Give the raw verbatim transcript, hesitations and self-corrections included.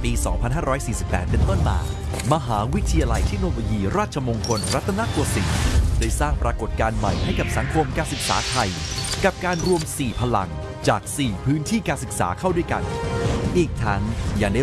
ปี สองพันห้าร้อยสี่สิบแปด เป็นต้นมามหาวิทยาลัยเทคโนโลยีราชมงคลรัตนโกสินทร์ได้สร้างปรากฏการณ์ใหม่ให้กับสังคมการศึกษาไทยกับการรวม สี่ พลังจาก สี่ พื้นที่การศึกษาเข้าด้วยกันอีกทั้งยังได้